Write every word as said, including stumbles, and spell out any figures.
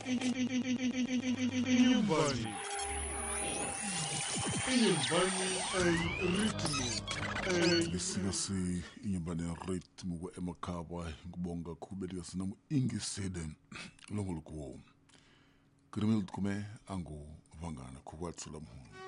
Inyumbani. Inyumbani ay ritmo. Isinasi inyumbani ritmo kwa emakaba ngubonga kubedi sinamu ingiseden longoluko. Krimil kume angu vangana kuwatsula mu.